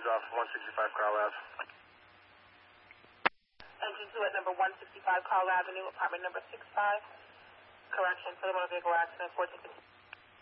engines off 165 Carl Ave. Engine 2 at number 165 Carl Avenue, apartment number 65. Correction, for the motor vehicle accident, 1450.